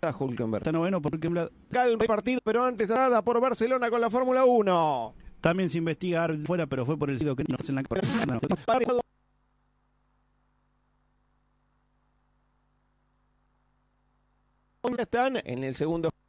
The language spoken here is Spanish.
Hülkenberg. Está noveno por Hülkenberg. Calma el partido, pero antes nada por Barcelona con la Fórmula 1. También se investiga fuera, pero fue por el sitio que no en la cabeza. Están en el segundo